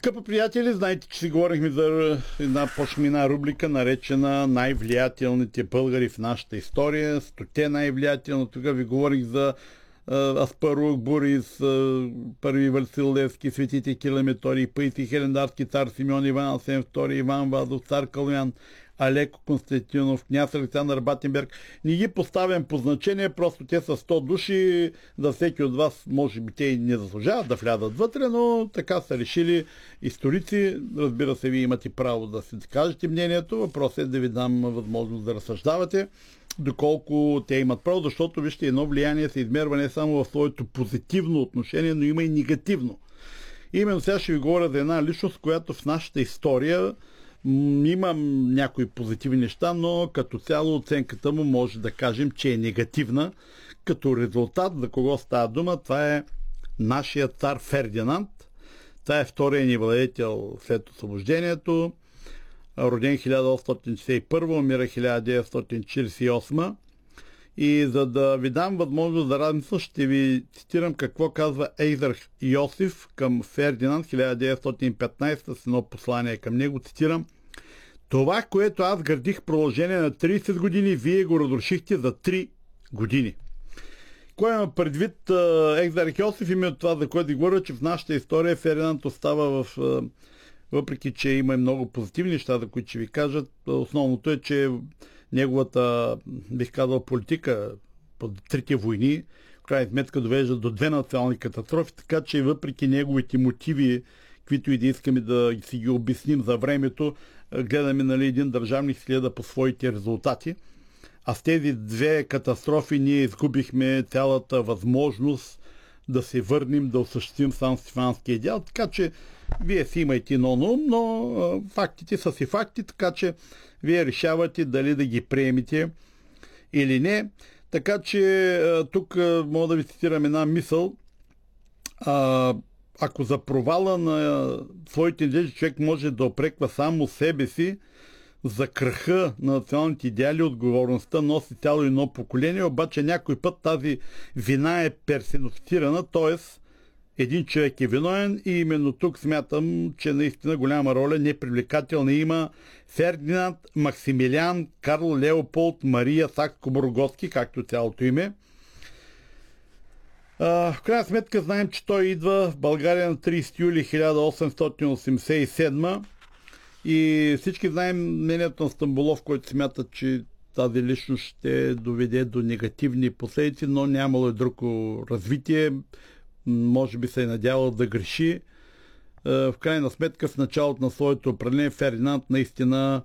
Скъпи приятели, знаете, че си говорихме за една рубрика, наречена най-влиятелните българи в нашата история. 100 най-влиятелни. Тогава ви говорих за Аспарух, Борис, първи Васил Левски, светите Кирил и Методий, Паисий Хилендарски, цар Симеон, Иван Асен II, Иван Вазов, цар Калоян, Алеко Константинов, княз Александър Батенберг. Не ги поставям по значение, просто те са 100 души, за всеки от вас може би те и не заслужават да влязат вътре, но така са решили историци. Разбира се, вие имате право да си кажете мнението, въпросът е да ви дам възможност да разсъждавате доколко те имат право, защото вижте, едно влияние се измерва не само в своето позитивно отношение, но има и негативно. Именно сега ще ви говоря за една личност, която в нашата история има някои позитивни неща, но като цяло оценката му може да кажем, че е негативна. Като резултат, за кого става дума, това е нашия цар Фердинанд. Това е втория ни владетел след освобождението. Роден 1861, умира 1948. И за да ви дам възможност за размисъл, ще ви цитирам какво казва Ейзър Йосиф към Фердинанд 1915 с едно послание към него. Цитирам: "Това, което аз градих в продължение на 30 години, вие го разрушихте за 3 години." Кой има предвид Ейзър Йосиф? Именно това, за което ви говоря, че в нашата история Фердинанд остава въпреки че има и много позитивни неща, за които ще ви кажат, основното е, че неговата, бих казал, политика по трите войни, в крайна сметка довежда до 2 национални катастрофи, така че въпреки неговите мотиви, каквито и да искаме да си ги обясним за времето, гледаме един държавник следа по своите резултати. А с тези 2 катастрофи ние изгубихме цялата възможност да се върнем, да осъществим Сан-Стефанския идеал, така че вие си имайте на ум, но фактите са си факти, така че вие решавате дали да ги приемете или не. Така че тук мога да ви цитирам една мисъл. Ако за провала на своите надежди човек може да опреква само себе си, за краха на националните идеали отговорността носи цяло едно поколение, обаче някой път тази вина е персонифицирана, т.е. един човек е виновен и именно тук смятам, че наистина голяма роля непривлекателна има Фердинанд Максимилиан Карл Леополд Мария Сакско-Бургоцки, както цялото име. В крайна сметка знаем, че той идва в България на 30 юли 1887 и всички знаем мнението на Стамболов, който смята, че тази личност ще доведе до негативни последици, но нямало и друго развитие. Може би се е надявал да греши. В крайна сметка в началото на своето управление Фердинанд наистина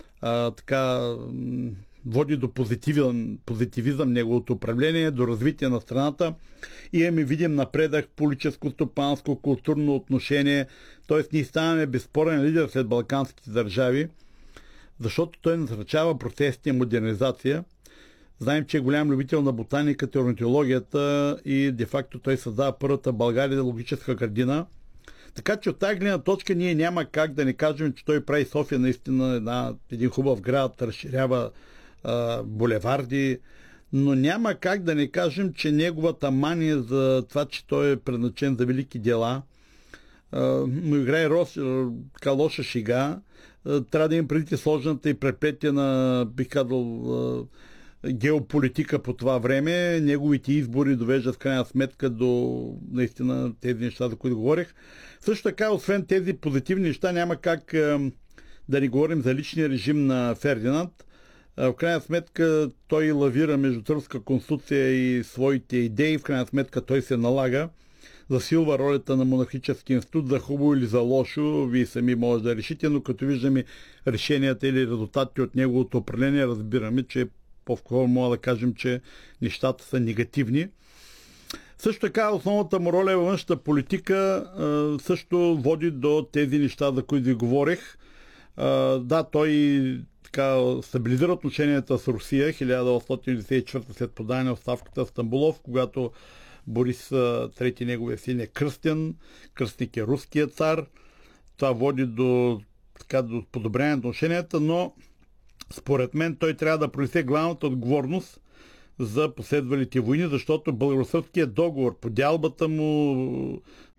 води до позитивизъм неговото управление, до развитие на страната и видим напредък в политическо, стопанско, културно отношение. Т.е. ние ставаме безспорен лидер след балканските държави, защото той насърчава процесите на модернизация. Знаем, че е голям любител на ботаниката и орнитологията и де-факто той създава първата България логическа градина. Така че от тази гледна точка ние няма как да не кажем, че той прави София наистина един хубав град, разширява булеварди, но няма как да не кажем, че неговата мания за това, че той е предназначен за велики дела, му играе лоша шега. Трябва да им предвидите сложната и преплетена, бих казал, геополитика по това време. Неговите избори довеждат в крайна сметка до наистина тези неща, за които говорих. Също така, освен тези позитивни неща, няма как да не говорим за личния режим на Фердинанд. В крайна сметка той лавира между Търновска конституция и своите идеи. В крайна сметка той се налага, засилва ролята на монархически институт за хубаво или за лошо. Вие сами може да решите, но като виждаме решенията или резултатите от неговото управление, разбираме, че по-скоро мога да кажем, че нещата са негативни. Също така основната му роля е във външната политика, също води до тези неща, за които ви говорех. Той стабилизира отношенията с Русия 1894 след подаване на оставката в Стамболов, когато Борис III неговия син е кръстен, кръстник е руският цар. Това води до подобрение на отношенията, но според мен той трябва да понесе главната отговорност за последвалите войни, защото българо-сръбският договор, подялбата му,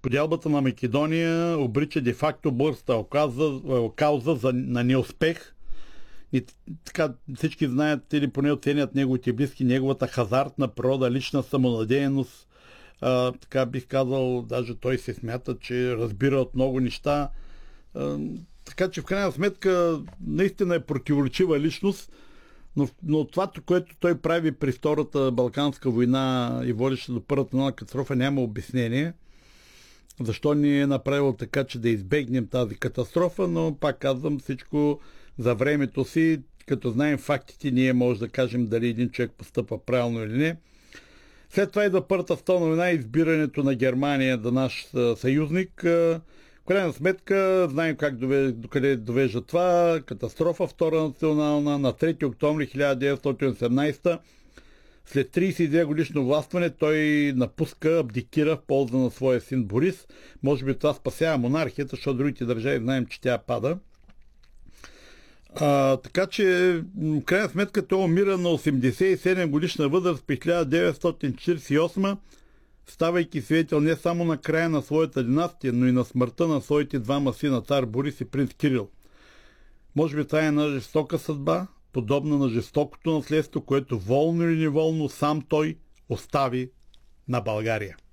Поделбата на Македония обрича де-факто българската кауза на неуспех. И така всички знаят или поне оценят неговите близки, неговата хазартна природа, лична самонадеяност. Така бих казал, даже той се смята, че разбира от много неща. Така че в крайна сметка наистина е противоречива личност, но това, което той прави при Втората Балканска война и водеше до Първата нова катастрофа, няма обяснение. Защо ни е направило така, че да избегнем тази катастрофа, но пак казвам, всичко за времето си, като знаем фактите, ние може да кажем дали един човек постъпва правилно или не. След това и за Първата световна война, избирането на Германия да наш съюзник. В крайна сметка знаем докъде довежда това. Катастрофа Втора национална на 3 октомври 1918. След 32 годишно властване той напуска, абдикира в полза на своя син Борис. Може би това спасява монархията, защото другите държави знаем, че тя пада. Така че, в крайна сметка, той умира на 87 годишна възраст при 1948, ставайки свидетел не само на края на своята династия, но и на смъртта на своите двама сина, цар Борис и принц Кирил. Може би това е една жестока съдба, подобна на жестокото наследство, което волно или неволно сам той остави на България.